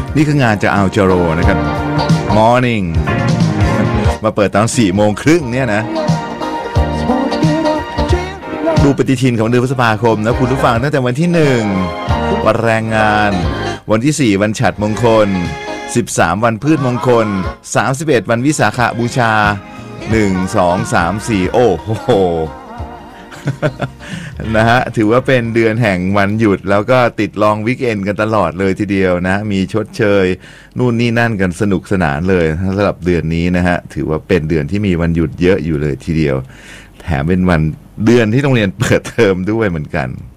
นี่คืองานจากอัลจาโรนะครับ Morning มาเปิดตอน4 โมงครึ่งเนี่ยนะดูปฏิทินของเดือนพฤษภาคมนะคุณผู้ฟังตั้งแต่วันที่1วันแรงงานวันที่4วันฉัตรมงคล13วันพืชมงคล31วันวิสาขบูชา1 2 3 4โอ้โหนะฮะถือว่าเป็นเดือนแห่งวันหยุดแล้วก็ติดลองวีคเอนด์กันตลอดเลยทีเดียวนะมีชดเชยนู่นนี่นั่นกันสนุกสนานเลยสำหรับเดือนนี้นะฮะถือว่าเป็นเดือนที่มีวันหยุดเยอะอยู่เลยทีเดียวแถมเป็นวันเดือนที่โรงเรียนเปิดเทอมด้วยเหมือนกัน